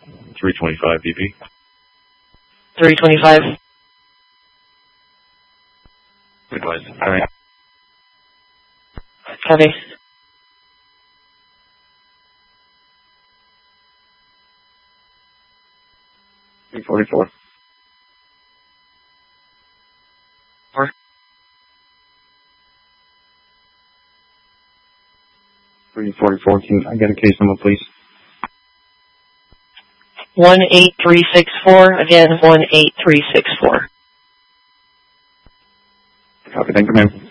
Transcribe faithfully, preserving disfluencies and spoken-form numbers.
three twenty-five B P. three twenty-five. Advise. All right. Copy. three forty-four. Four. three forty-four. Can I get a case number, please? one eight three six four. Again, one eight three six four. Copy. Thank you, ma'am.